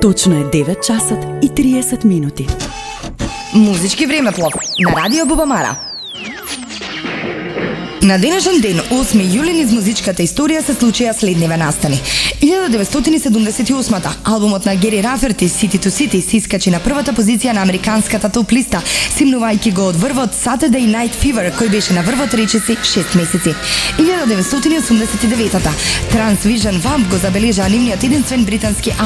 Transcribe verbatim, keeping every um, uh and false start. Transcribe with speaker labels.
Speaker 1: Точно е девет часот и триесет минути.
Speaker 2: Музички времеплов на Радио Бубамара. На денешен ден, осми јули, низ музичката историја се случија следниве настани. илјада деветстотини седумдесет и осма албумот на Гери Раферти City to City се искачи на првата позиција на американската топ листа, симнувајќи го од врвот Saturday Night Fever, кој беше на врвот речиси шест месеци. илјада деветстотини осумдесет и девета Transvision Vamp го забележа нивниот единствен британски